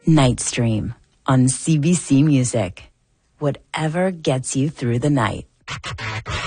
Nightstream on CBC Music. Whatever gets you through the night.